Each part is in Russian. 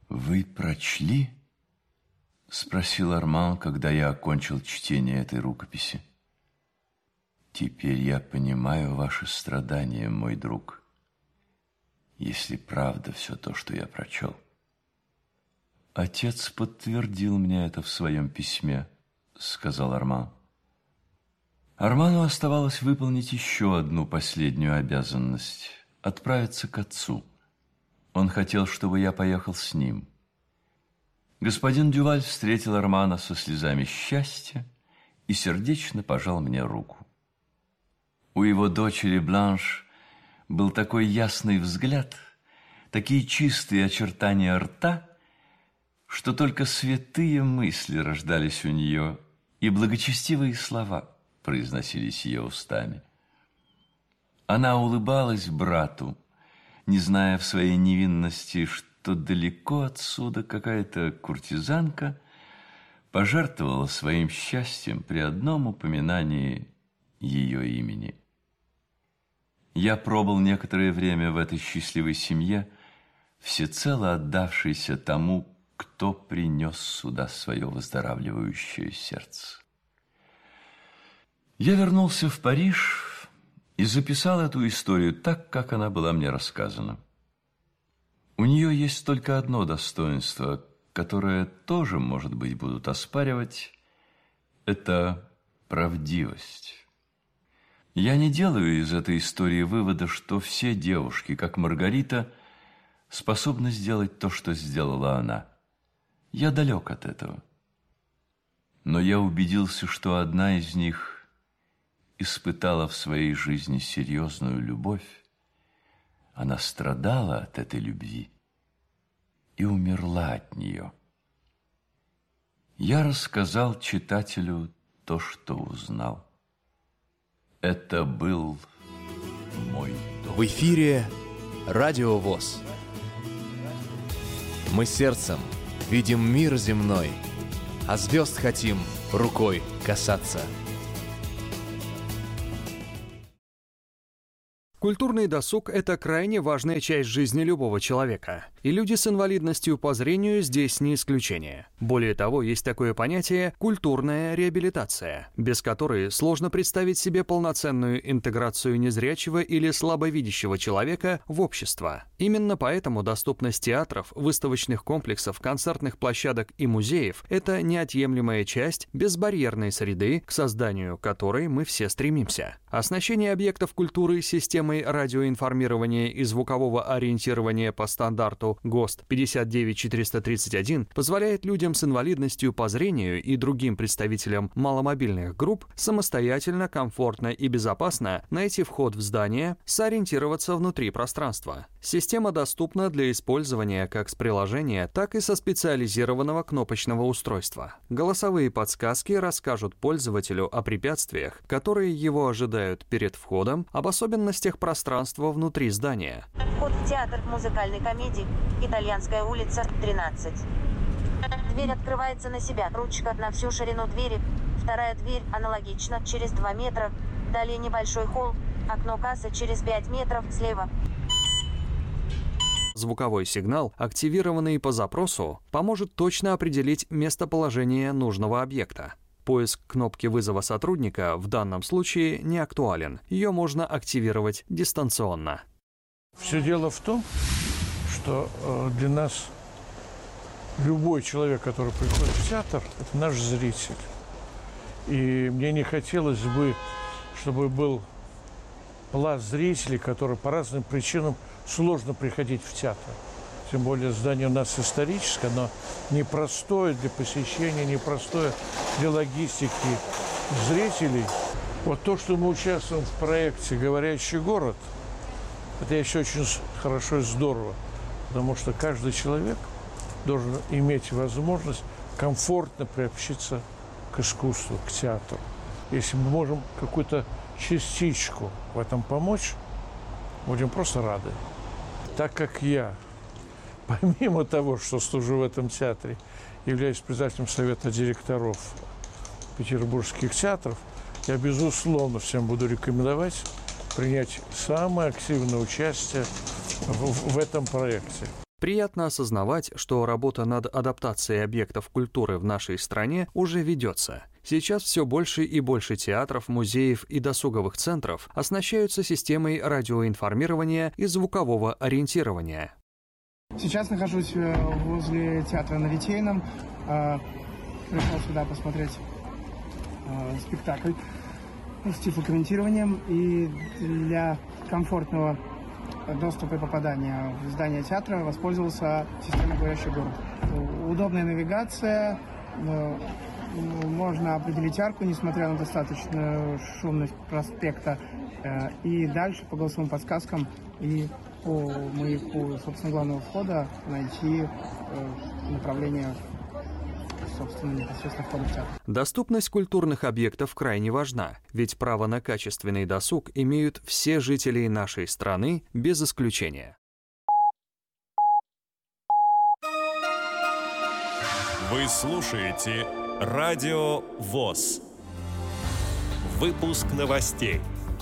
«Вы прочли?» — спросил Арман, когда я окончил чтение этой рукописи. «Теперь я понимаю ваши страдания, мой друг, если правда все то, что я прочел». «Отец подтвердил мне это в своем письме», — сказал Арман. Арману оставалось выполнить еще одну последнюю обязанность — отправиться к отцу. Он хотел, чтобы я поехал с ним. Господин Дюваль встретил Армана со слезами счастья и сердечно пожал мне руку. У его дочери Бланш был такой ясный взгляд, такие чистые очертания рта, что только святые мысли рождались у нее, и благочестивые слова произносились ее устами. Она улыбалась брату, не зная в своей невинности, что далеко отсюда какая-то куртизанка пожертвовала своим счастьем при одном упоминании ее имени. Я пробыл некоторое время в этой счастливой семье, всецело отдавшейся тому, кто принес сюда свое выздоравливающее сердце. Я вернулся в Париж и записал эту историю так, как она была мне рассказана. У нее есть только одно достоинство, которое тоже, может быть, будут оспаривать – это правдивость. Я не делаю из этой истории вывода, что все девушки, как Маргарита, способны сделать то, что сделала она. Я далек от этого. Но я убедился, что одна из них испытала в своей жизни серьезную любовь. Она страдала от этой любви и умерла от нее. Я рассказал читателю то, что узнал. Это был мой дом. В эфире Радио ВОС. Мы сердцем видим мир земной, а звезд хотим рукой касаться. Культурный досуг – это крайне важная часть жизни любого человека. И люди с инвалидностью по зрению здесь не исключение. Более того, есть такое понятие «культурная реабилитация», без которой сложно представить себе полноценную интеграцию незрячего или слабовидящего человека в общество. Именно поэтому доступность театров, выставочных комплексов, концертных площадок и музеев – это неотъемлемая часть безбарьерной среды, к созданию которой мы все стремимся. Оснащение объектов культуры системой радиоинформирования и звукового ориентирования по стандарту ГОСТ 59431 позволяет людям с инвалидностью по зрению и другим представителям маломобильных групп самостоятельно, комфортно и безопасно найти вход в здание, сориентироваться внутри пространства. Система доступна для использования как с приложения, так и со специализированного кнопочного устройства. Голосовые подсказки расскажут пользователю о препятствиях, которые его ожидают перед входом, об особенностях пространства внутри здания. Вход в театр музыкальной комедии «Итальянская улица, 13». Дверь открывается на себя. Ручка на всю ширину двери. Вторая дверь аналогично, через 2 метра. Далее небольшой холл. Окно кассы через 5 метров слева. Звуковой сигнал, активированный по запросу, поможет точно определить местоположение нужного объекта. Поиск кнопки вызова сотрудника в данном случае не актуален. Ее можно активировать дистанционно. Все дело в том, что для нас любой человек, который приходит в театр, это наш зритель. И мне не хотелось бы, чтобы был пласт зрителей, которые по разным причинам сложно приходить в театр. Тем более здание у нас историческое, но непростое для посещения, непростое для логистики зрителей. Вот то, что мы участвуем в проекте «Говорящий город», это еще очень хорошо и здорово, потому что каждый человек должен иметь возможность комфортно приобщиться к искусству, к театру. Если мы можем какую-то частичку в этом помочь, будем просто рады. Так как я, помимо того, что служу в этом театре, являюсь председателем совета директоров петербургских театров, я, безусловно, всем буду рекомендовать принять самое активное участие в этом проекте. Приятно осознавать, что работа над адаптацией объектов культуры в нашей стране уже ведется. Сейчас все больше и больше театров, музеев и досуговых центров оснащаются системой радиоинформирования и звукового ориентирования. Сейчас нахожусь возле театра на Литейном. Пришел сюда посмотреть спектакль с тифлокомментированием. И для комфортного доступа и попадания в здание театра воспользовался системой «Говорящий город». Удобная навигация, можно определить арку, несмотря на достаточную шумность проспекта. И дальше по голосовым подсказкам и по маяку, собственно, главного входа найти направление, собственно, непосредственно входа в театр. Доступность культурных объектов крайне важна, ведь право на качественный досуг имеют все жители нашей страны без исключения. Вы слушаете Радио ВОС. Выпуск новостей.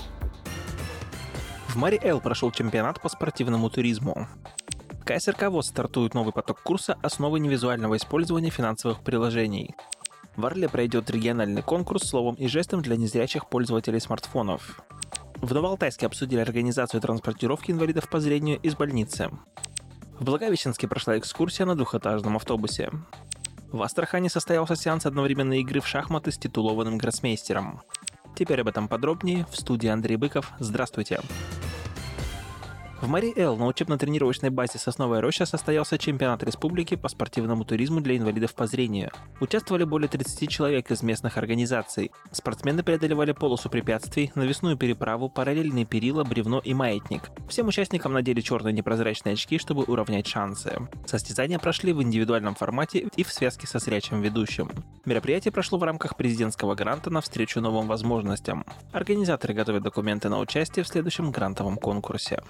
В Мари-Эл прошел чемпионат по спортивному туризму. В КСРК ВОС стартует новый поток курса «Основы невизуального использования финансовых приложений». В Орле пройдет региональный конкурс словом и жестом для незрячих пользователей смартфонов. В Новоалтайске обсудили организацию транспортировки инвалидов по зрению из больницы. В Благовещенске прошла экскурсия на двухэтажном автобусе. В Астрахани состоялся сеанс одновременной игры в шахматы с титулованным гроссмейстером. Теперь об этом подробнее. В студии Андрей Быков. Здравствуйте. В Мари-Эл на учебно-тренировочной базе «Сосновая роща» состоялся чемпионат республики по спортивному туризму для инвалидов по зрению. Участвовали более 30 человек из местных организаций. Спортсмены преодолевали полосу препятствий, навесную переправу, параллельные перила, бревно и маятник. Всем участникам надели черные непрозрачные очки, чтобы уравнять шансы. Состязания прошли в индивидуальном формате и в связке со зрячим ведущим. Мероприятие прошло в рамках президентского гранта навстречу новым возможностям. Организаторы готовят документы на участие в следующем грантовом конкурсе.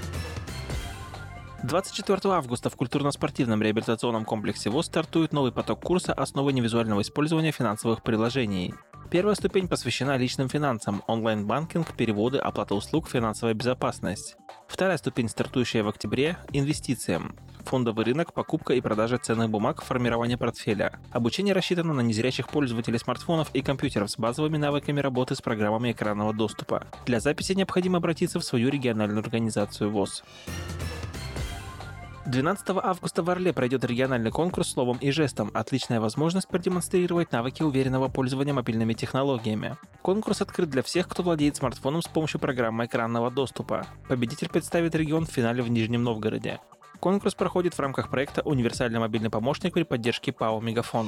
24 августа в культурно-спортивном реабилитационном комплексе ВОС стартует новый поток курса «Основы невизуального использования финансовых приложений». Первая ступень посвящена личным финансам, онлайн-банкинг, переводы, оплата услуг, финансовая безопасность. Вторая ступень, стартующая в октябре – инвестициям. Фондовый рынок, покупка и продажа ценных бумаг, формирование портфеля. Обучение рассчитано на незрячих пользователей смартфонов и компьютеров с базовыми навыками работы с программами экранного доступа. Для записи необходимо обратиться в свою региональную организацию ВОС. 12 августа в Орле пройдет региональный конкурс словом и жестом. Отличная возможность продемонстрировать навыки уверенного пользования мобильными технологиями. Конкурс открыт для всех, кто владеет смартфоном с помощью программы экранного доступа. Победитель представит регион в финале в Нижнем Новгороде. Конкурс проходит в рамках проекта «Универсальный мобильный помощник» при поддержке ПАО «Мегафон».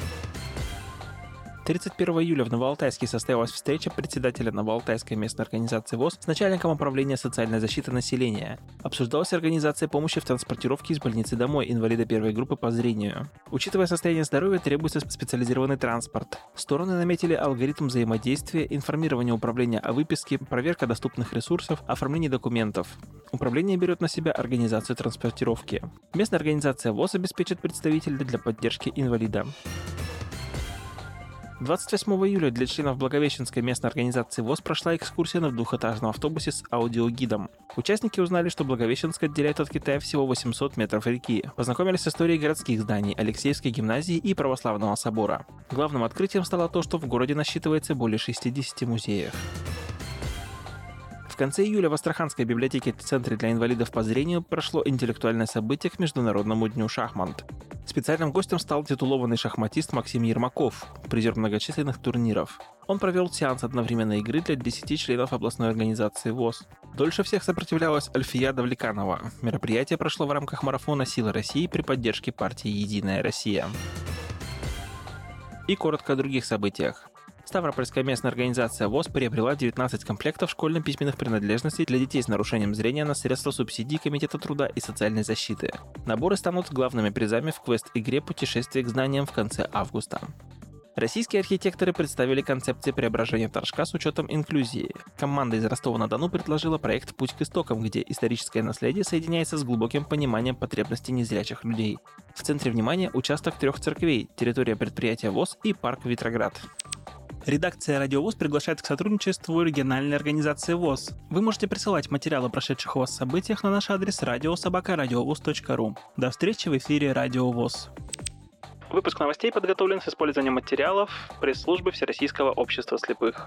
31 июля в Новоалтайске состоялась встреча председателя Новоалтайской местной организации ВОС с начальником управления социальной защиты населения. Обсуждалась организация помощи в транспортировке из больницы домой инвалида первой группы по зрению. Учитывая состояние здоровья, требуется специализированный транспорт. Стороны наметили алгоритм взаимодействия, информирование управления о выписке, проверка доступных ресурсов, оформление документов. Управление берет на себя организацию транспортировки. Местная организация ВОС обеспечит представителей для поддержки инвалида. 28 июля для членов Благовещенской местной организации ВОС прошла экскурсия на двухэтажном автобусе с аудиогидом. Участники узнали, что Благовещенск отделяет от Китая всего 800 метров реки, познакомились с историей городских зданий, Алексеевской гимназии и Православного собора. Главным открытием стало то, что в городе насчитывается более 60 музеев. В конце июля в Астраханской библиотеке-центре для инвалидов по зрению прошло интеллектуальное событие к Международному дню шахмат. Специальным гостем стал титулованный шахматист Максим Ермаков, призер многочисленных турниров. Он провел сеанс одновременной игры для 10 членов областной организации ВОС. Дольше всех сопротивлялась Альфия Давлеканова. Мероприятие прошло в рамках марафона «Сила России» при поддержке партии «Единая Россия». И коротко о других событиях. Ставропольская местная организация ВОС приобрела 19 комплектов школьно-письменных принадлежностей для детей с нарушением зрения на средства субсидий Комитета труда и социальной защиты. Наборы станут главными призами в квест-игре «Путешествие к знаниям» в конце августа. Российские архитекторы представили концепции преображения Торжка с учетом инклюзии. Команда из Ростова-на-Дону предложила проект «Путь к истокам», где историческое наследие соединяется с глубоким пониманием потребностей незрячих людей. В центре внимания участок 3 церквей, территория предприятия ВОС и парк Витроград. Редакция «Радио ВОС» приглашает к сотрудничеству региональной организации ВОС. Вы можете присылать материалы о прошедших у вас событиях на наш адрес radio@radiovos.ru. До встречи в эфире «Радио ВОС». Выпуск новостей подготовлен с использованием материалов пресс-службы Всероссийского общества слепых.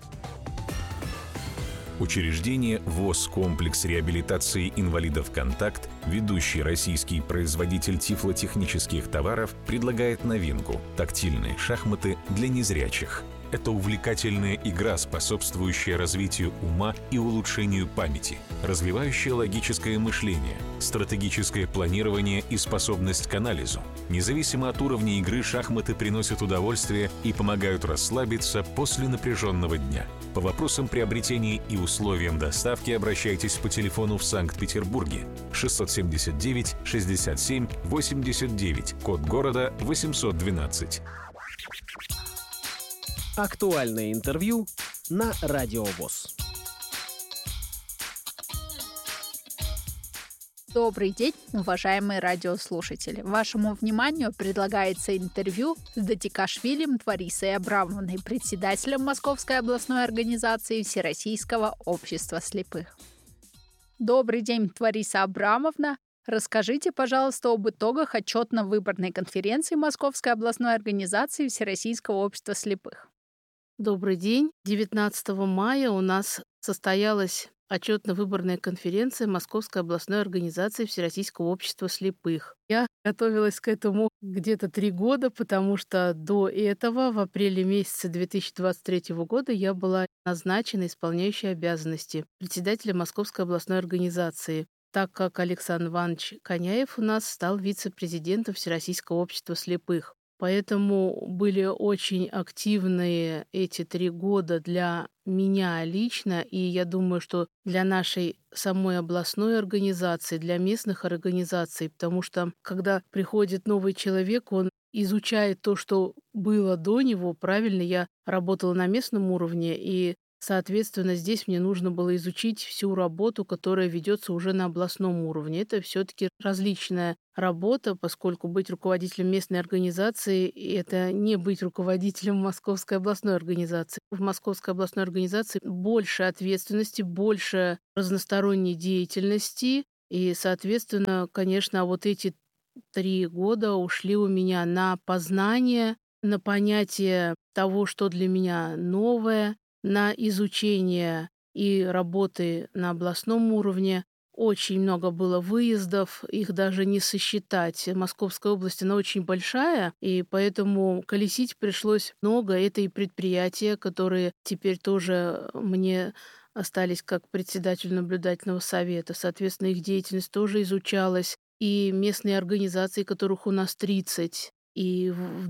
Учреждение ВОС «Комплекс реабилитации инвалидов «Контакт», ведущий российский производитель тифлотехнических товаров, предлагает новинку – тактильные шахматы для незрячих. Это увлекательная игра, способствующая развитию ума и улучшению памяти, развивающая логическое мышление, стратегическое планирование и способность к анализу. Независимо от уровня игры, шахматы приносят удовольствие и помогают расслабиться после напряженного дня. По вопросам приобретения и условиям доставки обращайтесь по телефону в Санкт-Петербурге 679 67 89, код города 812. Актуальное интервью на Радио ВОС. Добрый день, уважаемые радиослушатели! Вашему вниманию предлагается интервью с Датикашвилем Творисой Абрамовной, председателем Московской областной организации Всероссийского общества слепых. Добрый день, Твориса Абрамовна! Расскажите, пожалуйста, об итогах отчетно-выборной конференции Московской областной организации Всероссийского общества слепых. Добрый день. 19 мая у нас состоялась отчетно-выборная конференция Московской областной организации Всероссийского общества слепых. Я готовилась к этому где-то 3 года, потому что до этого, в апреле месяце 2023 года, я была назначена исполняющей обязанности председателя Московской областной организации, так как Александр Иванович Коняев у нас стал вице-президентом Всероссийского общества слепых. Поэтому были очень активные эти 3 года для меня лично, и я думаю, что для нашей самой областной организации, для местных организаций, потому что когда приходит новый человек, он изучает то, что было до него. Правильно, я работала на местном уровне, и соответственно, здесь мне нужно было изучить всю работу, которая ведется уже на областном уровне. Это все-таки различная работа, поскольку быть руководителем местной организации – это не быть руководителем Московской областной организации. В Московской областной организации больше ответственности, больше разносторонней деятельности. И, соответственно, конечно, вот эти 3 года ушли у меня на познание, на понятие того, что для меня новое, на изучение и работы на областном уровне. Очень много было выездов, их даже не сосчитать. Московская область, она очень большая, и поэтому колесить пришлось много. Это и предприятия, которые теперь тоже мне остались как председатель наблюдательного совета. Соответственно, их деятельность тоже изучалась. И местные организации, которых у нас 30. И в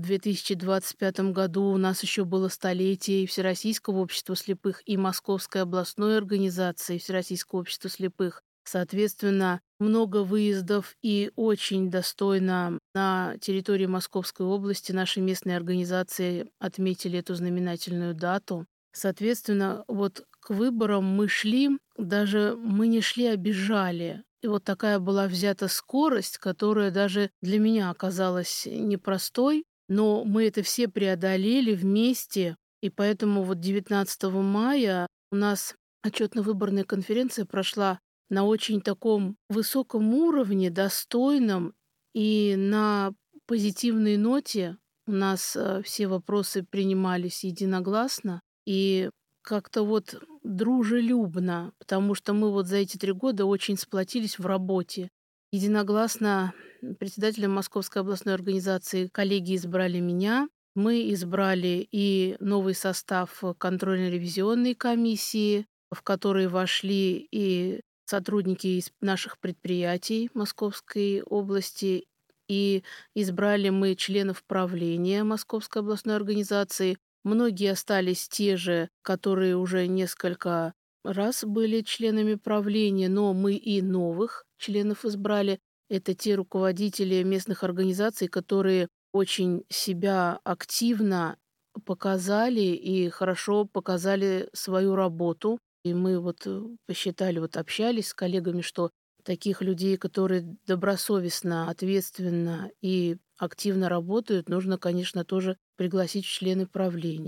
2025 году у нас еще было столетие и Всероссийского общества слепых, и Московской областной организации Всероссийского общества слепых. Соответственно, много выездов, и очень достойно на территории Московской области наши местные организации отметили эту знаменательную дату. Соответственно, вот к выборам мы шли, даже мы не шли, а бежали. И вот такая была взята скорость, которая даже для меня оказалась непростой, но мы это все преодолели вместе, и поэтому вот 19 мая у нас отчетно-выборная конференция прошла на очень таком высоком уровне, достойном, и на позитивной ноте. У нас все вопросы принимались единогласно, и как-то вот дружелюбно, потому что мы вот за эти 3 года очень сплотились в работе. Единогласно председателем Московской областной организации коллеги избрали меня. Мы избрали и новый состав контрольно-ревизионной комиссии, в который вошли и сотрудники из наших предприятий Московской области, и избрали мы членов правления Московской областной организации. Многие остались те же, которые уже несколько раз были членами правления, но мы и новых членов избрали. Это те руководители местных организаций, которые очень себя активно показали и хорошо показали свою работу. И мы вот посчитали, вот общались с коллегами, что таких людей, которые добросовестно, ответственно и активно работают, нужно, конечно, тоже пригласить в члены правления.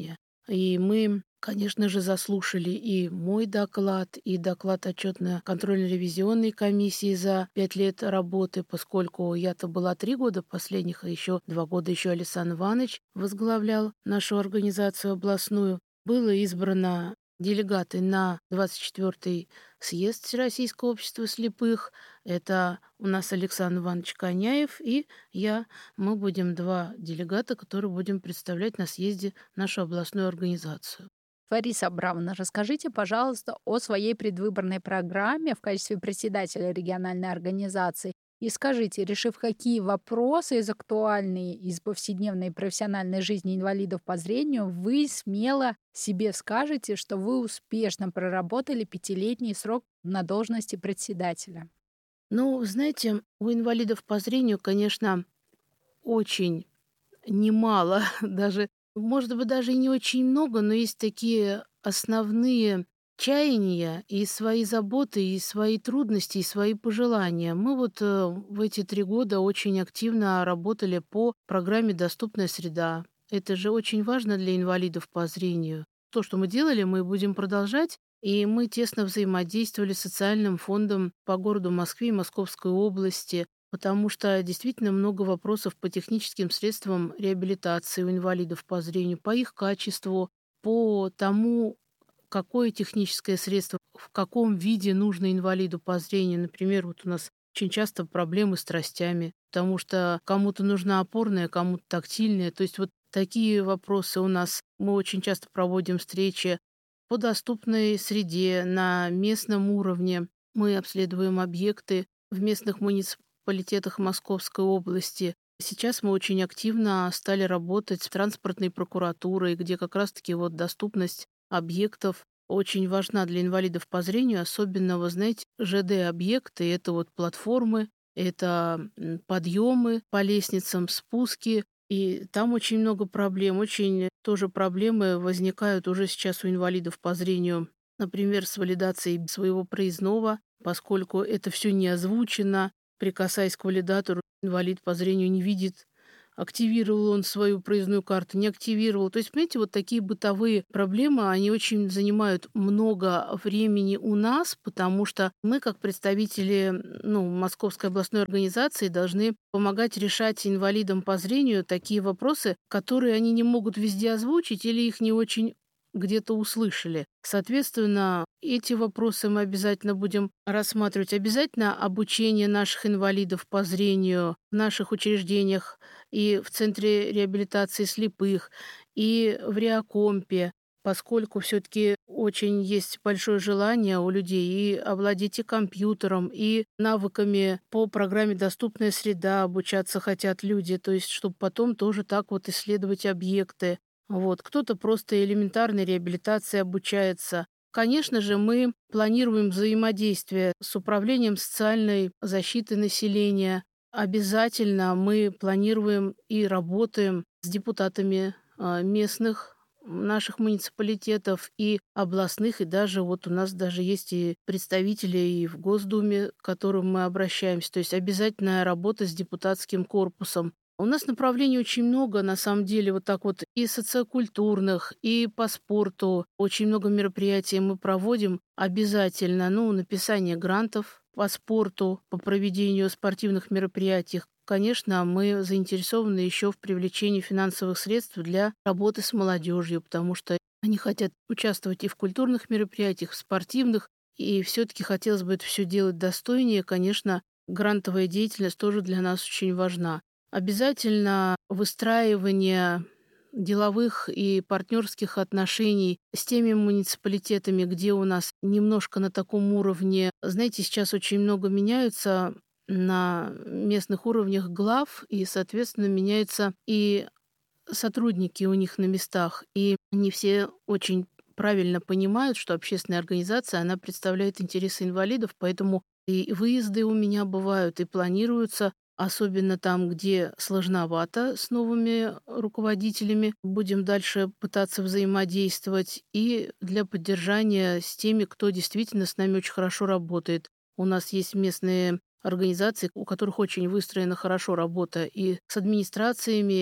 И мы, конечно же, заслушали и мой доклад, и доклад отчетно-контрольно-ревизионной комиссии за 5 лет работы, поскольку я-то была 3 года последних, а еще 2 года еще Александр Иванович возглавлял нашу организацию областную. Было избрано делегаты на 24-й съезд Всероссийского общества слепых. Это у нас Александр Иванович Коняев и я. Мы будем 2 делегата, которые будем представлять на съезде нашу областную организацию. Лариса Абрамовна, расскажите, пожалуйста, о своей предвыборной программе в качестве председателя региональной организации. И скажите, решив какие вопросы из актуальной, из повседневной и профессиональной жизни инвалидов по зрению, вы смело себе скажете, что вы успешно проработали 5-летний срок на должности председателя? Ну, знаете, у инвалидов по зрению, конечно, очень немало, даже, может быть, даже и не очень много, но есть такие основные чаяния и свои заботы, и свои трудности, и свои пожелания. Мы вот в эти 3 года очень активно работали по программе «Доступная среда». Это же очень важно для инвалидов по зрению. То, что мы делали, мы будем продолжать. И мы тесно взаимодействовали с социальным фондом по городу Москве и Московской области, потому что действительно много вопросов по техническим средствам реабилитации у инвалидов по зрению, по их качеству, по тому, какое техническое средство, в каком виде нужно инвалиду по зрению. Например, вот у нас очень часто проблемы с тростями, потому что кому-то нужна опорная, кому-то тактильная. То есть вот такие вопросы у нас. Мы очень часто проводим встречи по доступной среде на местном уровне. Мы обследуем объекты в местных муниципалитетах Московской области. Сейчас мы очень активно стали работать с транспортной прокуратурой, где как раз-таки вот доступность объектов очень важна для инвалидов по зрению, особенно, вы знаете, ЖД-объекты, это вот платформы, это подъемы по лестницам, спуски, и там очень много проблем, очень тоже проблемы возникают уже сейчас у инвалидов по зрению, например, с валидацией своего проездного, поскольку это все не озвучено, прикасаясь к валидатору, инвалид по зрению не видит, активировал он свою проездную карту, не активировал. То есть, понимаете, вот такие бытовые проблемы, они очень занимают много времени у нас, потому что мы, как представители Московской областной организации, должны помогать решать инвалидам по зрению такие вопросы, которые они не могут везде озвучить или их не очень где-то услышали. Соответственно, эти вопросы мы обязательно будем рассматривать. Обязательно обучение наших инвалидов по зрению в наших учреждениях и в Центре реабилитации слепых, и в Реакомпе, поскольку все-таки очень есть большое желание у людей и овладеть и компьютером, и навыками по программе «Доступная среда» обучаться хотят люди, то есть чтобы потом тоже так вот исследовать объекты. Вот. Кто-то просто элементарной реабилитации обучается. Конечно же, мы планируем взаимодействие с Управлением социальной защиты населения. Обязательно мы планируем и работаем с депутатами местных наших муниципалитетов и областных, и даже вот у нас даже есть и представители и в Госдуме, к которым мы обращаемся. То есть обязательная работа с депутатским корпусом. У нас направлений очень много, на самом деле, вот так вот и социокультурных, и по спорту. Очень много мероприятий мы проводим обязательно. Написание грантов по спорту, по проведению спортивных мероприятий. Конечно, мы заинтересованы еще в привлечении финансовых средств для работы с молодежью, потому что они хотят участвовать и в культурных мероприятиях, в спортивных, и все-таки хотелось бы это все делать достойнее. Конечно, грантовая деятельность тоже для нас очень важна. Обязательно выстраивание деловых и партнерских отношений с теми муниципалитетами, где у нас немножко на таком уровне. Знаете, сейчас очень много меняются на местных уровнях глав, и, соответственно, меняются и сотрудники у них на местах. И не все очень правильно понимают, что общественная организация, она представляет интересы инвалидов, поэтому и выезды у меня бывают, и планируются, особенно там, где сложновато с новыми руководителями. Будем дальше пытаться взаимодействовать и для поддержания с теми, кто действительно с нами очень хорошо работает. У нас есть местные организации, у которых очень выстроена хорошо работа и с администрациями,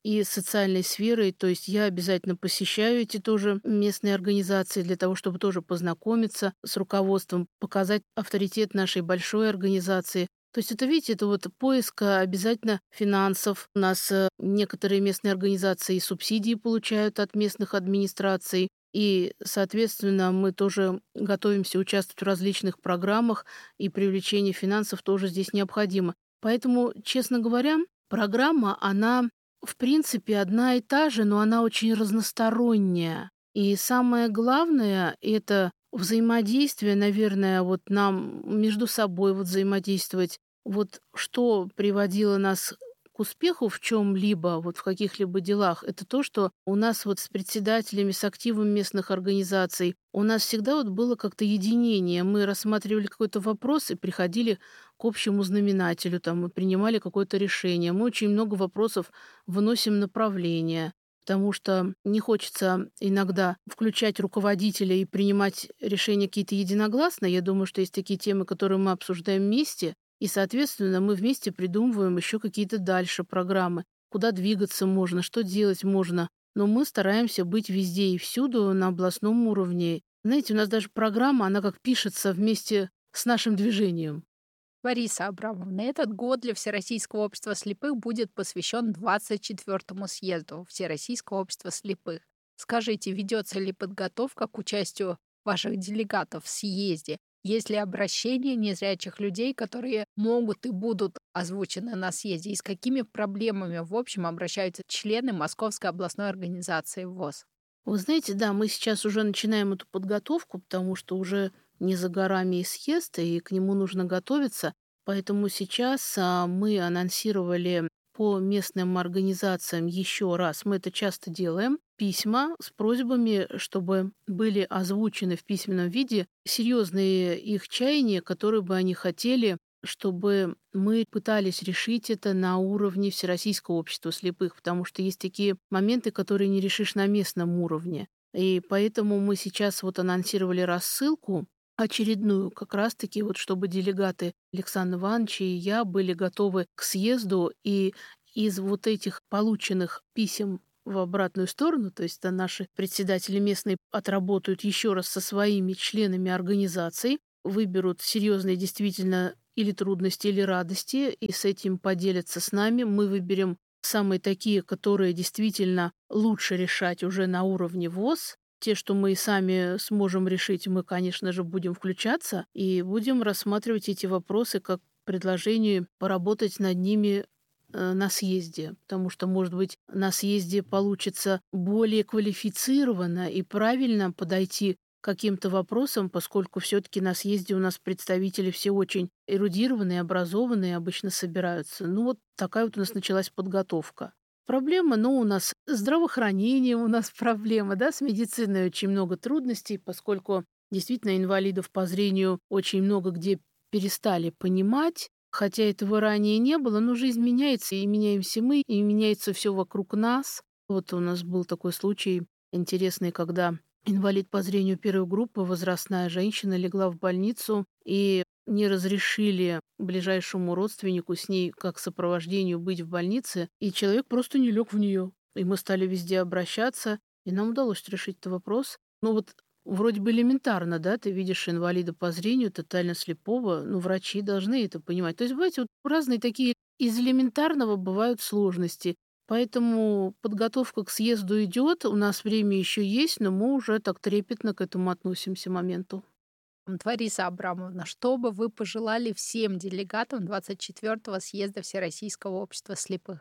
и социальной сферой. То есть я обязательно посещаю эти тоже местные организации для того, чтобы тоже познакомиться с руководством, показать авторитет нашей большой организации. То есть это, видите, это вот поиск обязательно финансов. У нас некоторые местные организации субсидии получают от местных администраций. И, соответственно, мы тоже готовимся участвовать в различных программах, и привлечение финансов тоже здесь необходимо. Поэтому, честно говоря, программа, она, в принципе, одна и та же, но она очень разносторонняя. И самое главное — это взаимодействие, наверное, вот нам между собой вот взаимодействовать. Вот что приводило нас к успеху в чем-либо, вот в каких-либо делах, это то, что у нас вот с председателями, с активом местных организаций, у нас всегда вот было как-то единение. Мы рассматривали какой-то вопрос и приходили к общему знаменателю, там, мы принимали какое-то решение. Мы очень много вопросов выносим направления, потому что не хочется иногда включать руководителя и принимать решения какие-то единогласно. Я думаю, что есть такие темы, которые мы обсуждаем вместе, и, соответственно, мы вместе придумываем еще какие-то дальше программы, куда двигаться можно, что делать можно. Но мы стараемся быть везде и всюду на областном уровне. Знаете, у нас даже программа, она как пишется вместе с нашим движением. Лариса Абрамовна, этот год для Всероссийского общества слепых будет посвящен 24-му съезду Всероссийского общества слепых. Скажите, ведется ли подготовка к участию ваших делегатов в съезде? Есть ли обращения незрячих людей, которые могут и будут озвучены на съезде? И с какими проблемами, в общем, обращаются члены Московской областной организации ВОС? Вы знаете, да, мы сейчас уже начинаем эту подготовку, потому что уже не за горами и съезд, и к нему нужно готовиться. Поэтому сейчас мы анонсировали по местным организациям еще раз, мы это часто делаем, письма с просьбами, чтобы были озвучены в письменном виде серьезные их чаяния, которые бы они хотели, чтобы мы пытались решить это на уровне Всероссийского общества слепых, потому что есть такие моменты, которые не решишь на местном уровне. И поэтому мы сейчас вот анонсировали рассылку очередную, как раз-таки вот чтобы делегаты Александр Иванович и я были готовы к съезду, и из вот этих полученных писем в обратную сторону, то есть наши председатели местные отработают еще раз со своими членами организаций, выберут серьезные действительно или трудности, или радости, и с этим поделятся с нами. Мы выберем самые такие, которые действительно лучше решать уже на уровне ВОС. Те, что мы и сами сможем решить, мы, конечно же, будем включаться и будем рассматривать эти вопросы как предложение поработать над ними на съезде, потому что, может быть, на съезде получится более квалифицированно и правильно подойти к каким-то вопросам, поскольку все-таки на съезде у нас представители все очень эрудированные, образованные обычно собираются. Ну вот такая вот у нас началась подготовка. Проблема, у нас здравоохранение, у нас проблема, да, с медициной очень много трудностей, поскольку действительно инвалидов по зрению очень много где перестали понимать, хотя этого ранее не было, но жизнь меняется, и меняемся мы, и меняется все вокруг нас. Вот у нас был такой случай интересный, когда инвалид по зрению первой группы, возрастная женщина, легла в больницу, и не разрешили ближайшему родственнику с ней как сопровождению быть в больнице, и человек просто не лег в нее. И мы стали везде обращаться, и нам удалось решить этот вопрос. Вот вроде бы элементарно, да, ты видишь инвалида по зрению, тотально слепого, врачи должны это понимать. То есть, бываете, разные такие из элементарного бывают сложности. Поэтому подготовка к съезду идет, у нас время еще есть, но мы уже так трепетно к этому относимся моменту. Лариса Абрамовна, что бы вы пожелали всем делегатам 24-го съезда Всероссийского общества слепых?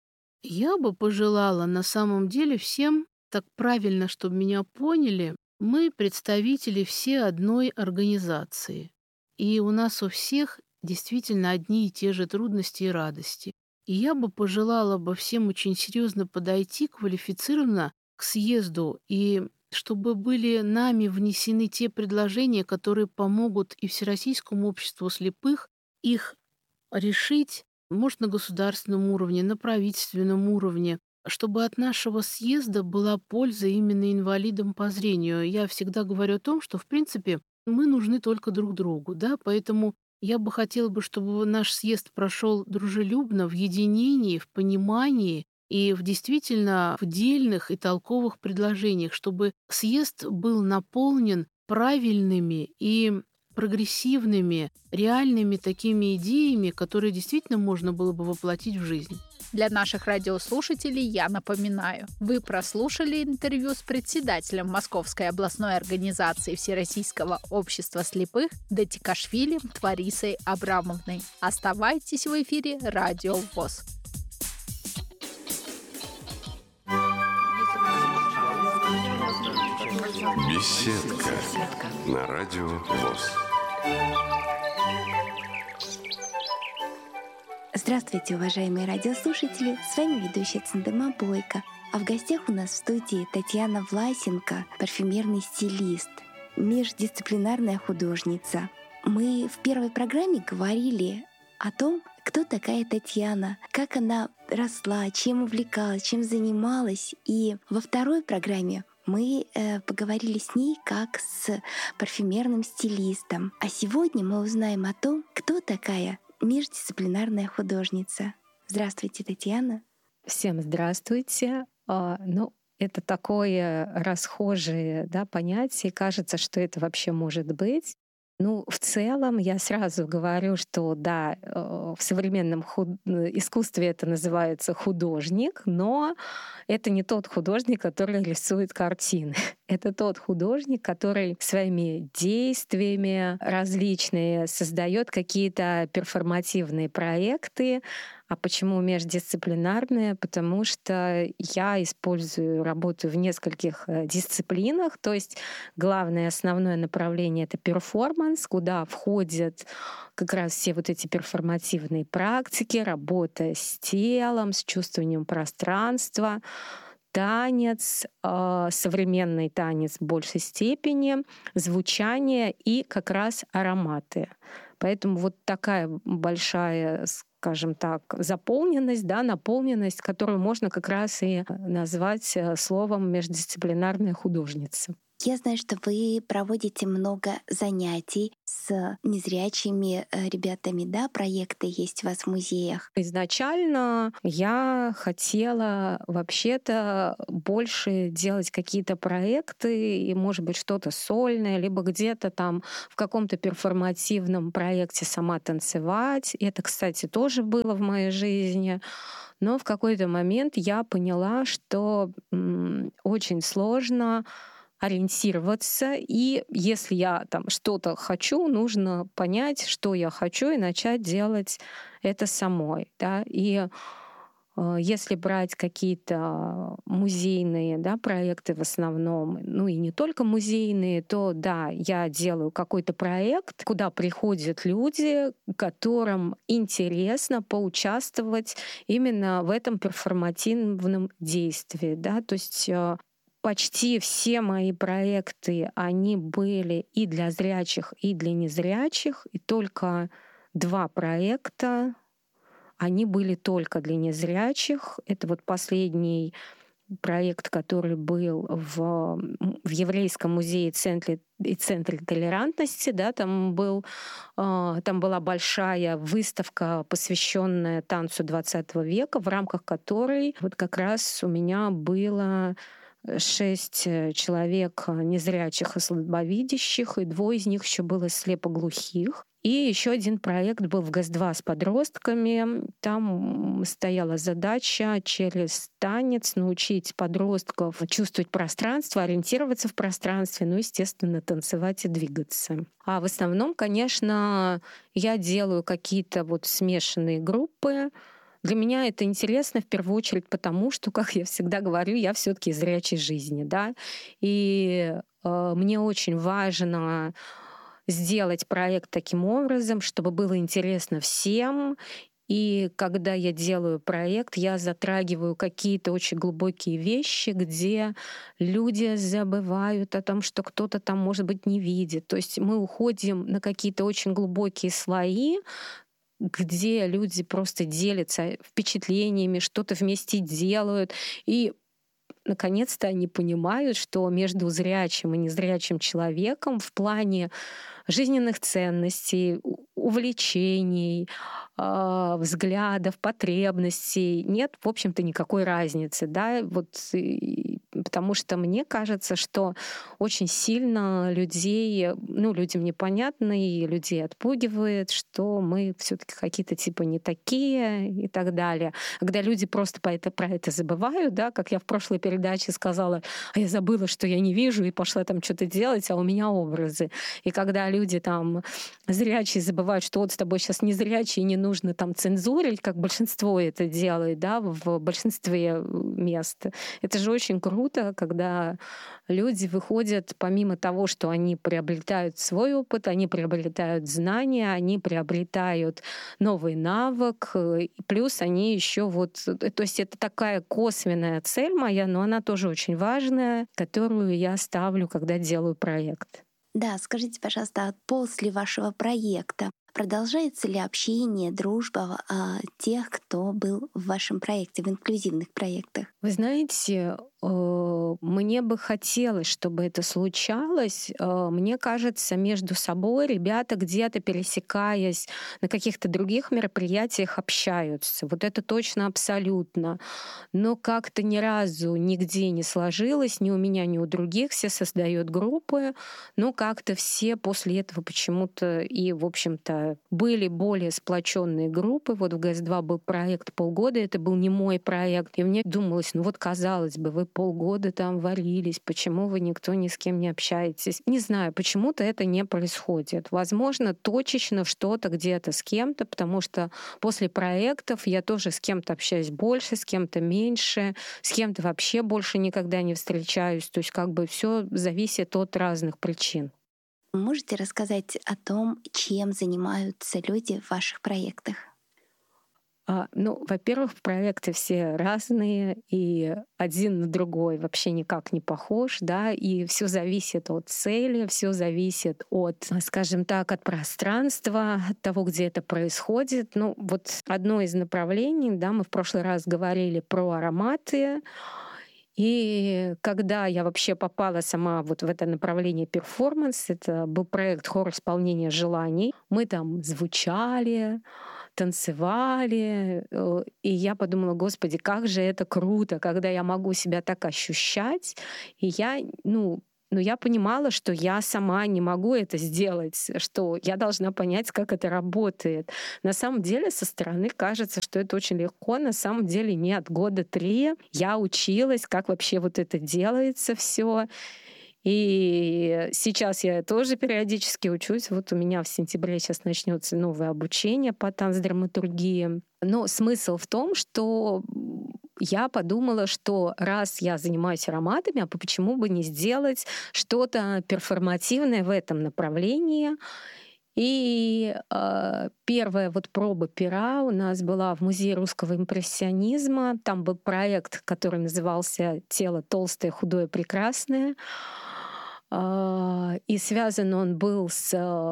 Я бы пожелала на самом деле всем, так правильно, чтобы меня поняли, мы представители все одной организации. И у нас у всех действительно одни и те же трудности и радости. И я бы пожелала всем очень серьезно подойти квалифицированно к съезду и чтобы были нами внесены те предложения, которые помогут и Всероссийскому обществу слепых их решить, может, на государственном уровне, на правительственном уровне, чтобы от нашего съезда была польза именно инвалидам по зрению. Я всегда говорю о том, что, в принципе, мы нужны только друг другу, да, поэтому я бы хотела, чтобы наш съезд прошел дружелюбно, в единении, в понимании, и действительно в дельных и толковых предложениях, чтобы съезд был наполнен правильными и прогрессивными, реальными такими идеями, которые действительно можно было бы воплотить в жизнь. Для наших радиослушателей я напоминаю, вы прослушали интервью с председателем Московской областной организации Всероссийского общества слепых Датикашвили Творисой Абрамовной. Оставайтесь в эфире Радио ВОС. Беседка на Радио ВОС. Здравствуйте, уважаемые радиослушатели! С вами ведущая Циндема Бойко. А в гостях у нас в студии Татьяна Власенко, парфюмерный стилист, междисциплинарная художница. Мы в первой программе говорили о том, кто такая Татьяна, как она росла, чем увлекалась, чем занималась. И во второй программе мы поговорили с ней как с парфюмерным стилистом. А сегодня мы узнаем о том, кто такая междисциплинарная художница. Здравствуйте, Татьяна. Всем здравствуйте. Это такое расхожее понятие. Кажется, что это вообще может быть. В целом я сразу говорю, что да, в современном искусстве это называется художник, но это не тот художник, который рисует картины. Это тот художник, который своими действиями различные создает какие-то перформативные проекты. А почему междисциплинарные? Потому что я работаю в нескольких дисциплинах. То есть главное, основное направление — это перформанс, куда входят как раз все вот эти перформативные практики, работа с телом, с чувствованием пространства, танец, современный танец в большей степени, звучание и как раз ароматы. Поэтому вот такая большая, скажем так, заполненность, наполненность, которую можно как раз и назвать словом междисциплинарная художница. Я знаю, что вы проводите много занятий с незрячими ребятами, проекты есть у вас в музеях. Изначально я хотела вообще-то больше делать какие-то проекты и, может быть, что-то сольное, либо где-то там в каком-то перформативном проекте сама танцевать. Это, кстати, тоже было в моей жизни. Но в какой-то момент я поняла, что очень сложно ориентироваться, и если я там что-то хочу, нужно понять, что я хочу, и начать делать это самой. И если брать какие-то музейные проекты в основном, и не только музейные, то я делаю какой-то проект, куда приходят люди, которым интересно поучаствовать именно в этом перформативном действии. То есть почти все мои проекты, они были и для зрячих, и для незрячих, и только 2 проекта, они были только для незрячих. Это вот последний проект, который был в Еврейском музее и Центре толерантности. Там была большая выставка, посвященная танцу 20 века, в рамках которой вот как раз у меня было 6 человек незрячих и слабовидящих, и 2 из них еще было слепоглухих. И еще один проект был в ГЭС-2 с подростками. Там стояла задача через танец научить подростков чувствовать пространство, ориентироваться в пространстве, естественно, танцевать и двигаться. А в основном, конечно, я делаю какие-то смешанные группы. Для меня это интересно в первую очередь потому, что, как я всегда говорю, я все-таки из зрячей жизни, и мне очень важно сделать проект таким образом, чтобы было интересно всем. И когда я делаю проект, я затрагиваю какие-то очень глубокие вещи, где люди забывают о том, что кто-то там, может быть, не видит. То есть мы уходим на какие-то очень глубокие слои, где люди просто делятся впечатлениями, что-то вместе делают. И наконец-то они понимают, что между зрячим и незрячим человеком в плане жизненных ценностей, увлечений, взглядов, потребностей нет, в общем-то, никакой разницы, да, вот, потому что мне кажется, что очень сильно людей, людям непонятно и людей отпугивает, что мы все-таки какие-то типа не такие и так далее. Когда люди просто про это забывают, да, как я в прошлой передаче сказала, а я забыла, что я не вижу, и пошла там что-то делать, а у меня образы. И когда люди там зрячие забывают, что вот с тобой сейчас не зрячий, и не нужно там цензурить, как большинство это делает, да, в большинстве мест. Это же очень круто, когда люди выходят, помимо того, что они приобретают свой опыт, они приобретают знания, они приобретают новый навык, плюс они еще вот... То есть это такая косвенная цель моя, но она тоже очень важная, которую я ставлю, когда делаю проект. Да, скажите, пожалуйста, после вашего проекта продолжается ли общение, дружба тех, кто был в вашем проекте, в инклюзивных проектах? Вы знаете, мне бы хотелось, чтобы это случалось. Мне кажется, между собой ребята где-то, пересекаясь на каких-то других мероприятиях, общаются. Вот это точно абсолютно. Но как-то ни разу нигде не сложилось, ни у меня, ни у других. Все создают группы, но как-то все после этого почему-то и, в общем-то, были более сплоченные группы. Вот в ГЭС-2 был проект полгода, это был не мой проект. И мне думалось, казалось бы, вы полгода там варились, почему вы никто ни с кем не общаетесь? Не знаю, почему-то это не происходит. Возможно, точечно что-то где-то с кем-то, потому что после проектов я тоже с кем-то общаюсь больше, с кем-то меньше, с кем-то вообще больше никогда не встречаюсь. То есть как бы все зависит от разных причин. Можете рассказать о том, чем занимаются люди в ваших проектах? Во-первых, проекты все разные, и один на другой вообще никак не похож, да, и все зависит от цели, все зависит от, скажем так, от пространства, от того, где это происходит. Вот одно из направлений, да, мы в прошлый раз говорили про ароматы. И когда я вообще попала сама вот в это направление перформанс, это был проект «Хор исполнения желаний». Мы там звучали, танцевали, и я подумала, господи, как же это круто, когда я могу себя так ощущать. И я понимала, что я сама не могу это сделать, что я должна понять, как это работает. На самом деле, со стороны кажется, что это очень легко. На самом деле нет. 3 года я училась, как вообще вот это делается все. И сейчас я тоже периодически учусь. Вот у меня в сентябре сейчас начнется новое обучение по танцдраматургии. Но смысл в том, что я подумала, что раз я занимаюсь ароматами, а почему бы не сделать что-то перформативное в этом направлении. И первая вот проба пера у нас была в Музее русского импрессионизма. Там был проект, который назывался «Тело толстое, худое, прекрасное». И связан он был с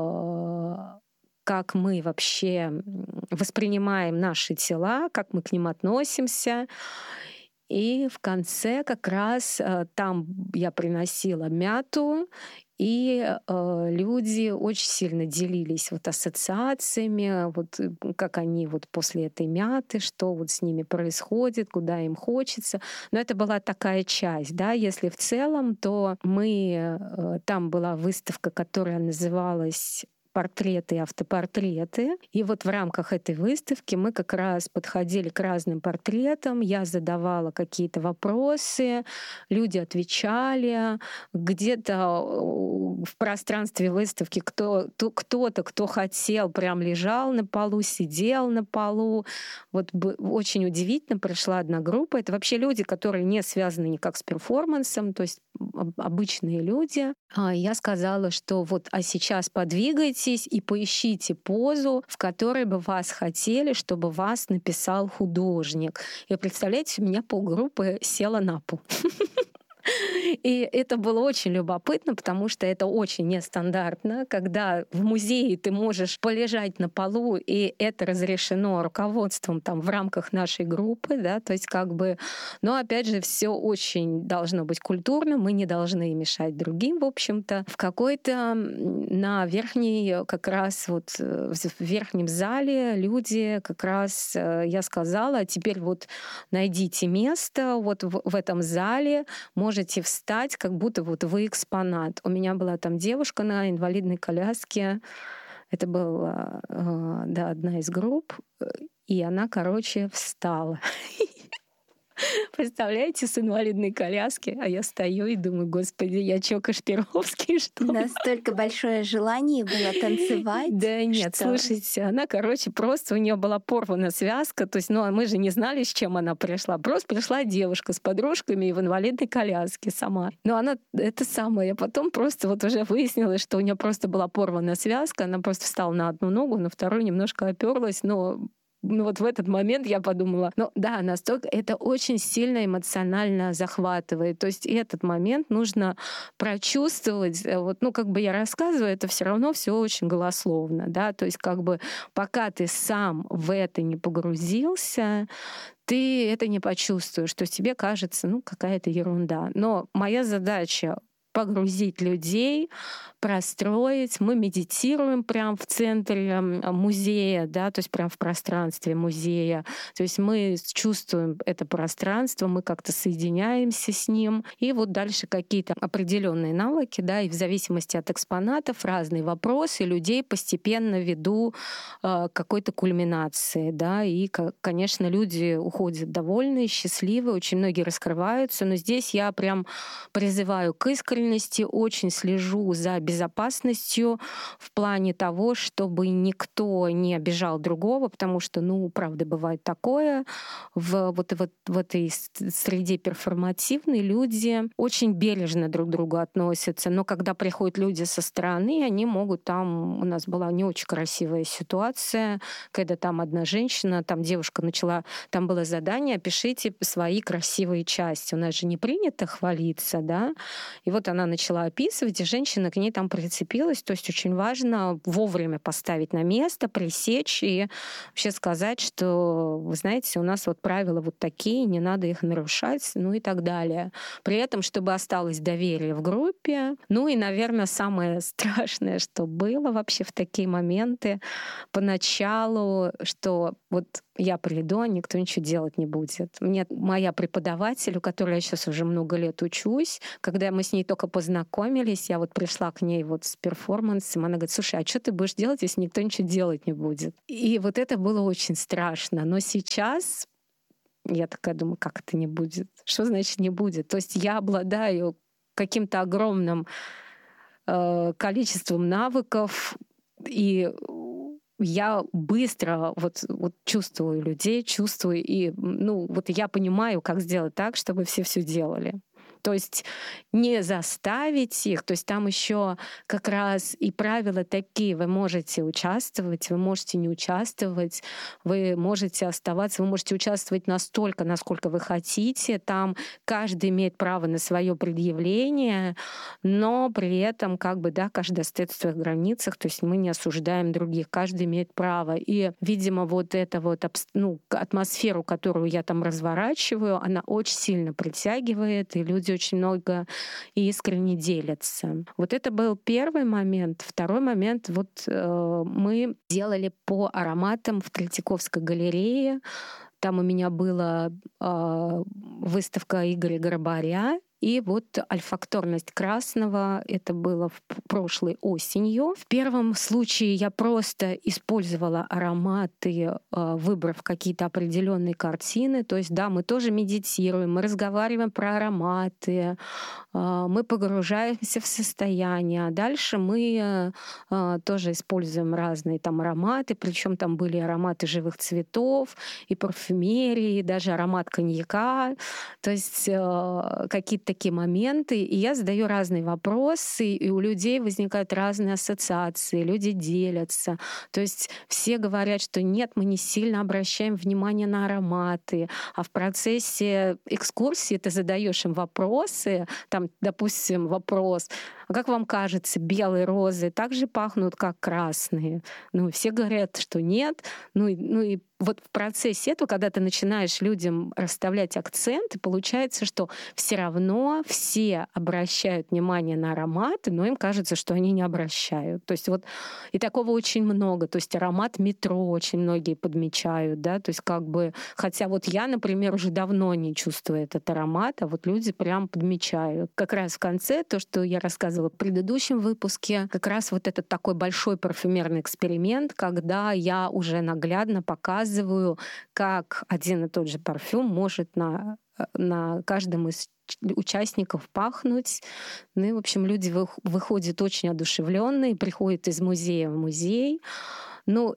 как мы вообще воспринимаем наши тела, как мы к ним относимся. И в конце как раз там я приносила мяту, и люди очень сильно делились вот ассоциациями, вот как они вот после этой мяты, что вот с ними происходит, куда им хочется. Но это была такая часть, да. Если в целом, то там была выставка, которая называлась «Портреты и автопортреты». И вот в рамках этой выставки мы как раз подходили к разным портретам, я задавала какие-то вопросы, люди отвечали. Где-то в пространстве выставки кто-то, кто хотел, прям лежал на полу, сидел на полу. Вот очень удивительно, пришла одна группа. Это вообще люди, которые не связаны никак с перформансом, то есть обычные люди. Я сказала, что вот, а сейчас подвигайтесь и поищите позу, в которой бы вас хотели, чтобы вас написал художник. И представляете, у меня полгруппы села на пол. И это было очень любопытно, потому что это очень нестандартно, когда в музее ты можешь полежать на полу, и это разрешено руководством там в рамках нашей группы, да, то есть как бы, но опять же все очень должно быть культурно, мы не должны мешать другим, в общем-то. В какой-то на верхней, как раз вот в верхнем зале люди как раз, я сказала, а теперь вот найдите место вот в этом зале, можете встать, как будто вот вы экспонат. У меня была там девушка на инвалидной коляске, это была, да, одна из групп, и она, короче, встала. Представляете, с инвалидной коляски, а я стою и думаю, господи, я чё, Кашпировский, что ли? Настолько большое желание было танцевать. Да нет, слушайте, она, короче, просто у нее была порвана связка, то есть, ну, мы же не знали, с чем она пришла. Просто пришла девушка с подружками и в инвалидной коляске сама. Но она это самое, я потом просто вот уже выяснилось, что у нее просто была порвана связка, она просто встала на одну ногу, на вторую немножко оперлась, но вот в этот момент я подумала, ну да, настолько это очень сильно эмоционально захватывает. То есть этот момент нужно прочувствовать. Вот, ну, как бы я рассказываю, это все равно все очень голословно, да. То есть как бы пока ты сам в это не погрузился, ты это не почувствуешь, что тебе кажется, ну, какая-то ерунда. Но моя задача погрузить людей, простроить. Мы медитируем прямо в центре музея, да, то есть прямо в пространстве музея. То есть мы чувствуем это пространство, мы как-то соединяемся с ним. И вот дальше какие-то определенные навыки, да, и в зависимости от экспонатов разные вопросы людей постепенно веду к какой-то кульминации, да, и, конечно, люди уходят довольные, счастливые, очень многие раскрываются, но здесь я прям призываю к искренности, очень слежу за безопасностью в плане того, чтобы никто не обижал другого, потому что, ну, правда, бывает такое. В этой среде перформативной люди очень бережно друг к другу относятся, но когда приходят люди со стороны, они могут там... У нас была не очень красивая ситуация, когда там одна женщина, там девушка начала... Там было задание: опишите свои красивые части. У нас же не принято хвалиться, да? И вот она начала описывать, и женщина к ней там прицепилась. То есть очень важно вовремя поставить на место, пресечь и вообще сказать, что, вы знаете, у нас вот правила вот такие, не надо их нарушать, ну и так далее. При этом, чтобы осталось доверие в группе. Ну и, наверное, самое страшное, что было вообще в такие моменты поначалу, что вот я приду, а никто ничего делать не будет. Мне моя преподаватель, у которой я сейчас уже много лет учусь, когда мы с ней только познакомились, я вот пришла к ней вот с перформансом, она говорит: слушай, а что ты будешь делать, если никто ничего делать не будет? И вот это было очень страшно. Но сейчас я такая думаю, как это не будет? Что значит не будет? То есть я обладаю каким-то огромным количеством навыков, и я быстро вот чувствую людей, и, ну, вот я понимаю, как сделать так, чтобы все делали. То есть не заставить их, то есть там еще как раз и правила такие: вы можете участвовать, вы можете не участвовать, вы можете оставаться, вы можете участвовать настолько, насколько вы хотите. Там каждый имеет право на свое предъявление, но при этом как бы, да, каждый остается в своих границах, то есть мы не осуждаем других, каждый имеет право. И, видимо, вот эта вот атмосферу, которую я там разворачиваю, она очень сильно притягивает, и люди очень много и искренне делятся. Вот это был первый момент. Второй момент, вот мы делали по ароматам в Третьяковской галерее. Там у меня была выставка Игоря Горобаря. И вот альфакторность красного, это было прошлой осенью. В первом случае я просто использовала ароматы, выбрав какие-то определенные картины. То есть, да, мы тоже медитируем, мы разговариваем про ароматы, мы погружаемся в состояние. А дальше мы тоже используем разные там ароматы, причем там были ароматы живых цветов и парфюмерии, даже аромат коньяка. То есть какие-то какие-то такие моменты, и я задаю разные вопросы, и у людей возникают разные ассоциации, люди делятся. То есть все говорят, что нет, мы не сильно обращаем внимание на ароматы, а в процессе экскурсии ты задаешь им вопросы, там, допустим, вопрос: а как вам кажется, белые розы так же пахнут, как красные? Ну, все говорят, что нет. Ну и вот в процессе этого, когда ты начинаешь людям расставлять акценты, получается, что все равно все обращают внимание на ароматы, но им кажется, что они не обращают. То есть вот и такого очень много. То есть аромат метро очень многие подмечают, да, то есть как бы, хотя вот я, например, уже давно не чувствую этот аромат, а вот люди прям подмечают. Как раз в конце то, что я рассказывала в предыдущем выпуске, как раз вот этот такой большой парфюмерный эксперимент, когда я уже наглядно показываю, как один и тот же парфюм может на каждом из участников пахнуть. Ну и, в общем, люди выходят очень одушевленные, приходят из музея в музей. Ну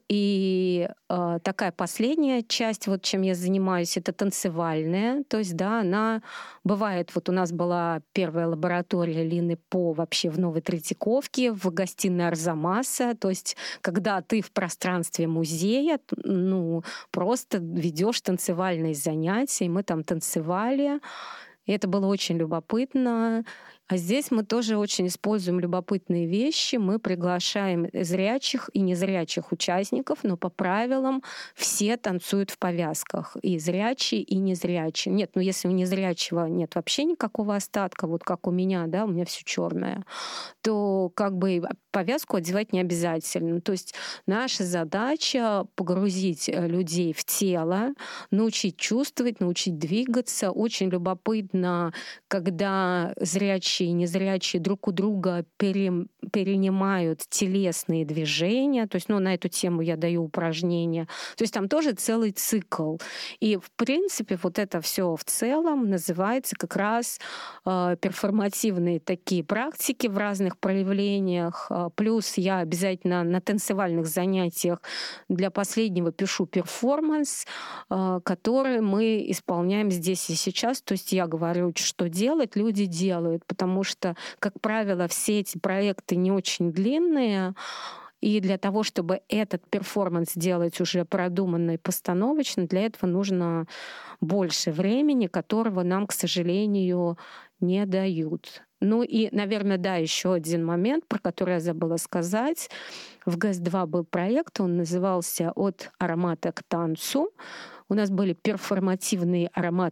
и такая последняя часть, вот чем я занимаюсь, это танцевальная. То есть, да, она бывает, вот у нас была первая лаборатория Лины По вообще в Новой Третьяковке, в гостиной Арзамаса. То есть, когда ты в пространстве музея, ну, просто ведешь танцевальные занятия, и мы там танцевали. И это было очень любопытно. А здесь мы тоже очень используем любопытные вещи. Мы приглашаем зрячих и незрячих участников, но по правилам все танцуют в повязках. И зрячие, и незрячие. Нет, ну если у незрячего нет вообще никакого остатка, вот как у меня, да, у меня все черное, то как бы повязку одевать не обязательно. То есть наша задача погрузить людей в тело, научить чувствовать, научить двигаться. Очень любопытно, когда зрячие и незрячие друг у друга перенимают телесные движения. То есть, ну, на эту тему я даю упражнения. То есть там тоже целый цикл. И, в принципе, вот это все в целом называется как раз перформативные такие практики в разных проявлениях. Плюс я обязательно на танцевальных занятиях для последнего пишу перформанс, который мы исполняем здесь и сейчас. То есть я говорю, что делать, люди делают, потому что, как правило, все эти проекты не очень длинные, и для того, чтобы этот перформанс делать уже продуманно и постановочно, для этого нужно больше времени, которого нам, к сожалению, не дают. Ну и, наверное, да, еще один момент, про который я забыла сказать. В ГЭС-2 был проект, он назывался «От аромата к танцу». У нас были перформативные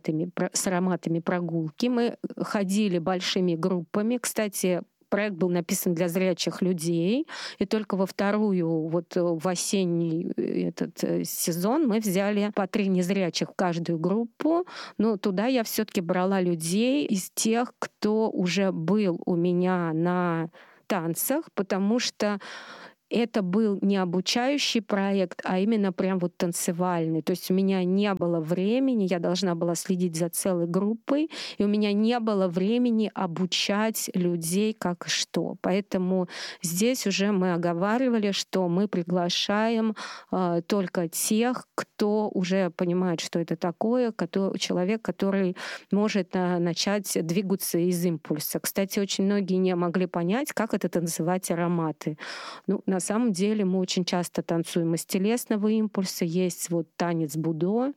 с ароматами прогулки. Мы ходили большими группами. Кстати, проект был написан для зрячих людей, и только во вторую, вот в осенний этот сезон мы взяли по 3 незрячих в каждую группу. Но туда я все-таки брала людей из тех, кто уже был у меня на танцах, потому что это был не обучающий проект, а именно прям вот танцевальный. То есть у меня не было времени, я должна была следить за целой группой, и у меня не было времени обучать людей как и что. Поэтому здесь уже мы оговаривали, что мы приглашаем только тех, кто уже понимает, что это такое, человек, который может начать двигаться из импульса. Кстати, очень многие не могли понять, как это танцевать ароматы. Ну, на самом деле мы очень часто танцуем из телесного импульса. Есть вот танец будо,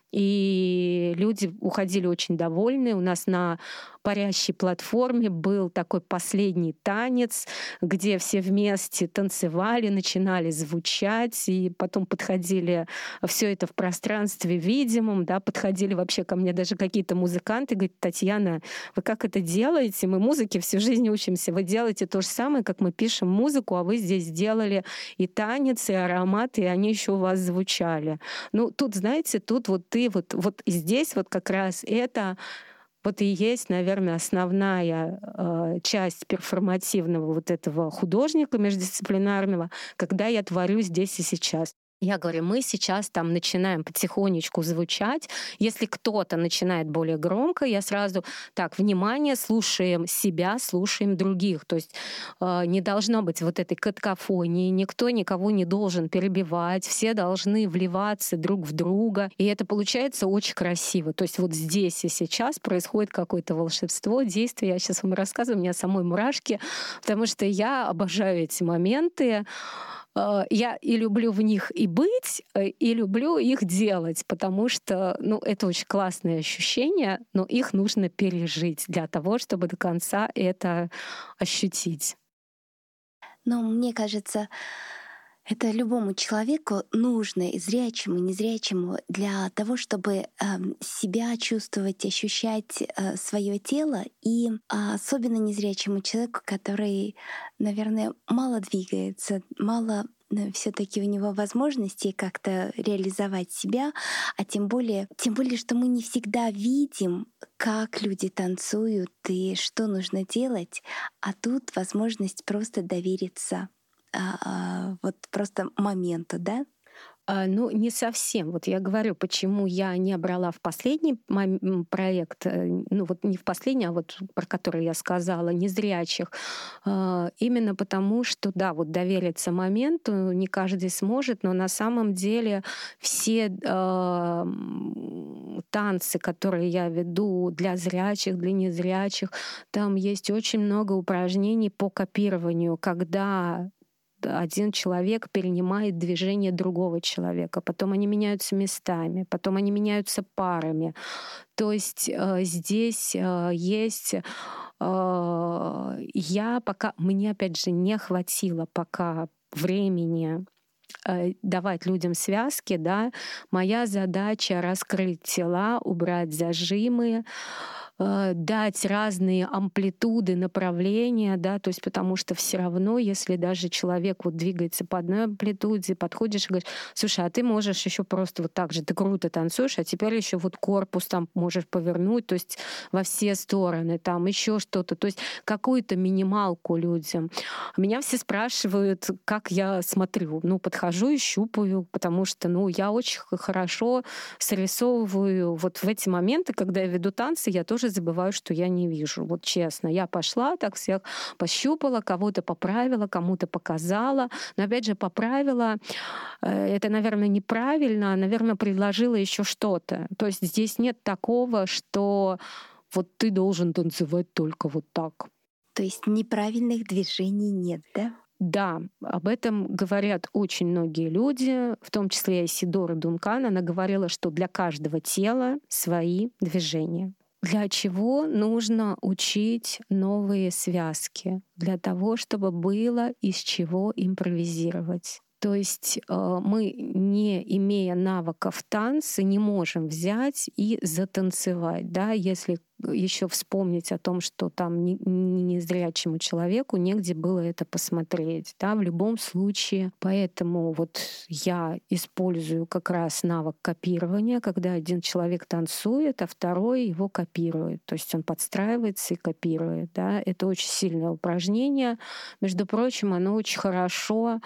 и люди уходили очень довольны. У нас на парящей платформе был такой последний танец, где все вместе танцевали, начинали звучать, и потом подходили все это в пространстве видимом, да, подходили вообще ко мне даже какие-то музыканты, говорят: Татьяна, вы как это делаете? Мы музыке всю жизнь учимся. Вы делаете то же самое, как мы пишем музыку, а вы здесь делали и танец, и ароматы, и они еще у вас звучали. Ну, тут, знаете, тут вот вот и здесь вот как раз это вот и есть, наверное, основная часть перформативного вот этого художника междисциплинарного, когда я творю здесь и сейчас. Я говорю, мы сейчас там начинаем потихонечку звучать. Если кто-то начинает более громко, я сразу, так, внимание, слушаем себя, слушаем других. То есть не должно быть вот этой какофонии, никто никого не должен перебивать, все должны вливаться друг в друга. И это получается очень красиво. То есть вот здесь и сейчас происходит какое-то волшебство, действие. Я сейчас вам рассказываю, у меня самой мурашки, потому что я обожаю эти моменты. Я и люблю в них и быть, и люблю их делать, потому что это очень классные ощущения, но их нужно пережить для того, чтобы до конца это ощутить. Но мне кажется, это любому человеку нужно, и зрячему, и незрячему, для того, чтобы себя чувствовать, ощущать свое тело, и особенно незрячему человеку, который, наверное, мало двигается, мало все-таки у него возможностей как-то реализовать себя, а тем более, что мы не всегда видим, как люди танцуют и что нужно делать, а тут возможность просто довериться вот просто моменту, да? Не совсем. Вот я говорю, почему я не брала в последний проект, не в последний, а вот про который я сказала, незрячих, именно потому, что, да, вот довериться моменту не каждый сможет, но на самом деле все танцы, которые я веду для зрячих, для незрячих, там есть очень много упражнений по копированию, когда один человек перенимает движение другого человека, потом они меняются местами, потом они меняются парами. То есть здесь есть... Мне, опять же, не хватило пока времени давать людям связки, да. Моя задача — раскрыть тела, убрать зажимы, дать разные амплитуды, направления, да, то есть потому что все равно, если даже человек вот двигается по одной амплитуде, подходишь и говоришь: слушай, а ты можешь еще просто вот так же, ты круто танцуешь, а теперь еще вот корпус там можешь повернуть, то есть во все стороны, там еще что-то, то есть какую-то минималку людям. Меня все спрашивают, как я смотрю. Подхожу и щупаю, потому что, я очень хорошо срисовываю вот в эти моменты, когда я веду танцы, я тоже забываю, что я не вижу. Вот честно, я пошла, так всех пощупала, кого-то поправила, кому-то показала. Но опять же, поправила, это, наверное, неправильно, наверное, предложила еще что-то. То есть здесь нет такого, что вот ты должен танцевать только вот так. То есть неправильных движений нет, да? Да, об этом говорят очень многие люди, в том числе и Исидора Дункан. Она говорила, что для каждого тела свои движения. Для чего нужно учить новые связки? Для того, чтобы было из чего импровизировать. То есть мы, не имея навыков танца, не можем взять и затанцевать. Да? Если еще вспомнить о том, что там незрячему человеку негде было это посмотреть. Да? В любом случае. Поэтому вот я использую как раз навык копирования, когда один человек танцует, а второй его копирует. То есть он подстраивается и копирует. Да? Это очень сильное упражнение. Между прочим, оно очень хорошо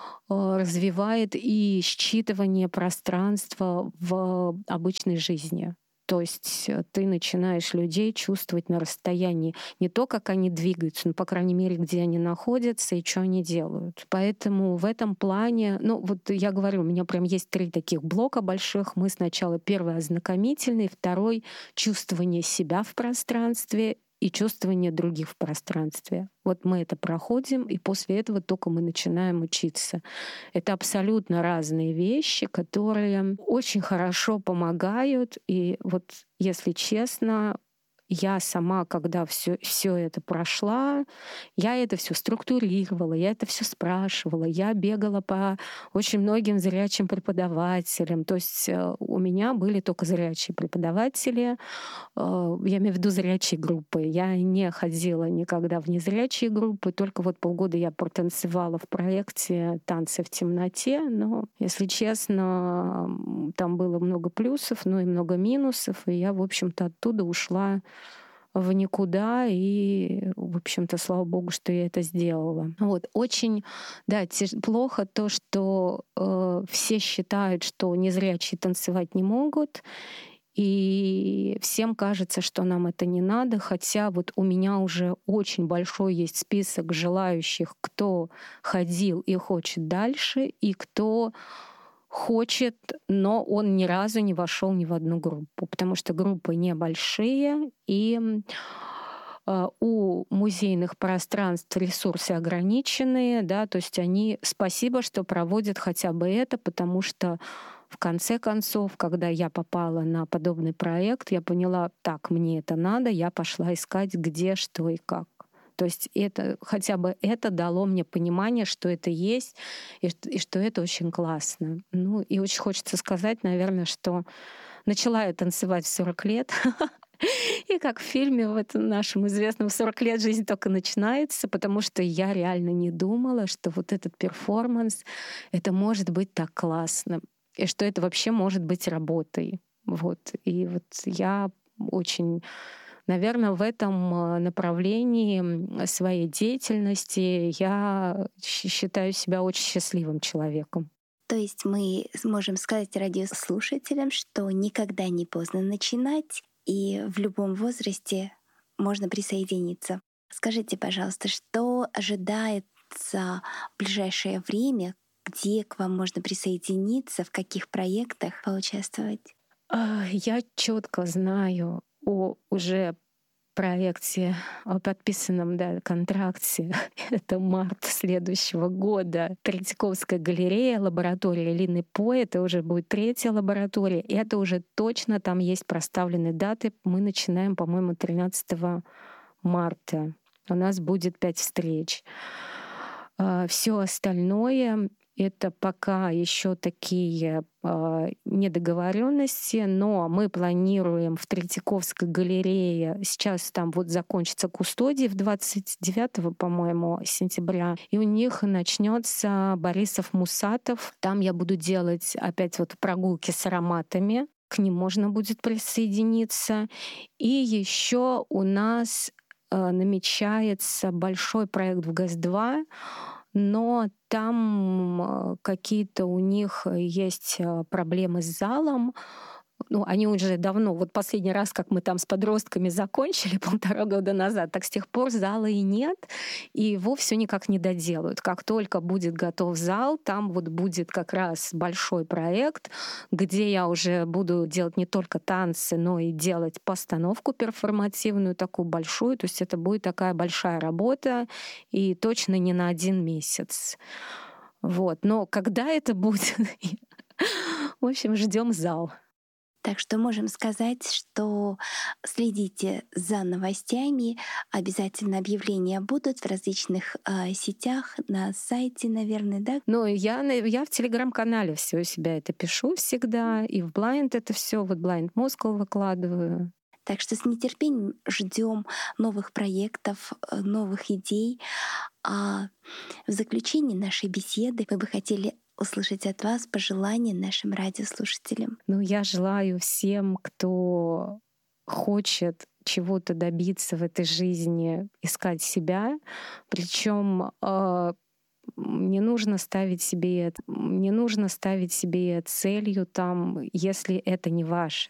развивает и считывание пространства в обычной жизни. То есть ты начинаешь людей чувствовать на расстоянии не то, как они двигаются, но, по крайней мере, где они находятся и что они делают. Поэтому в этом плане, вот я говорю, у меня прям есть 3 таких блока больших. Мы сначала первый ознакомительный, второй — чувствование себя в пространстве и чувствование других в пространстве. Вот мы это проходим, и после этого только мы начинаем учиться. Это абсолютно разные вещи, которые очень хорошо помогают. И вот, если честно, я сама, когда все это прошла, я это все структурировала, я это все спрашивала, я бегала по очень многим зрячим преподавателям. То есть у меня были только зрячие преподаватели, я имею в виду зрячие группы. Я не ходила никогда в незрячие группы, только вот полгода я протанцевала в проекте «Танцы в темноте», но, если честно, там было много плюсов, но и много минусов, и я, в общем-то, оттуда ушла в никуда, и, в общем-то, слава богу, что я это сделала. Вот. Очень, да, плохо то, что все считают, что незрячие танцевать не могут, и всем кажется, что нам это не надо, хотя вот у меня уже очень большой есть список желающих, кто ходил и хочет дальше, и кто хочет, но он ни разу не вошел ни в одну группу, потому что группы небольшие, и у музейных пространств ресурсы ограниченные, да, то есть они, спасибо, что проводят хотя бы это, потому что в конце концов, когда я попала на подобный проект, я поняла, так, мне это надо, я пошла искать, где, что и как. То есть это, хотя бы это дало мне понимание, что это есть, и что это очень классно. Ну и очень хочется сказать, наверное, что начала я танцевать в 40 лет. И как в фильме в этом нашем известном 40 лет жизнь только начинается, потому что я реально не думала, что вот этот перформанс, это может быть так классно, и что это вообще может быть работой. Вот. И вот я очень, наверное, в этом направлении своей деятельности я считаю себя очень счастливым человеком. То есть мы сможем сказать радиослушателям, что никогда не поздно начинать, и в любом возрасте можно присоединиться. Скажите, пожалуйста, что ожидается в ближайшее время, где к вам можно присоединиться, в каких проектах поучаствовать? Я четко знаю о уже проекте, о подписанном контракте. Это март следующего года. Третьяковская галерея, лаборатория Лины По. Это уже будет 3-я лаборатория. И это уже точно там есть проставлены даты. Мы начинаем, по-моему, 13 марта. У нас будет 5 встреч. Все остальное — это пока еще такие недоговоренности, но мы планируем в Третьяковской галерее, сейчас там вот закончится кустодий в 29, по-моему, сентября, и у них начнется Борисов-Мусатов. Там я буду делать опять вот прогулки с ароматами, к ним можно будет присоединиться. И еще у нас намечается большой проект в ГЭС-2, но там какие-то у них есть проблемы с залом. Ну, они уже давно, вот последний раз, как мы там с подростками закончили 1,5 года назад, так с тех пор зала и нет, и его все никак не доделают. Как только будет готов зал, там вот будет как раз большой проект, где я уже буду делать не только танцы, но и делать постановку перформативную, такую большую, то есть это будет такая большая работа, и точно не на 1 месяц. Вот. Но когда это будет? В общем, ждем зал. Так что можем сказать, что следите за новостями, обязательно объявления будут в различных сетях, на сайте, наверное, да? Ну, я в телеграм-канале все у себя это пишу всегда, и в Blind это все, вот Blind Moscow выкладываю. Так что с нетерпением ждем новых проектов, новых идей. А в заключении нашей беседы мы бы хотели услышать от вас пожелания нашим радиослушателям. Ну, я желаю всем, кто хочет чего-то добиться в этой жизни, искать себя. Причем не нужно ставить себе целью там, если это не ваше.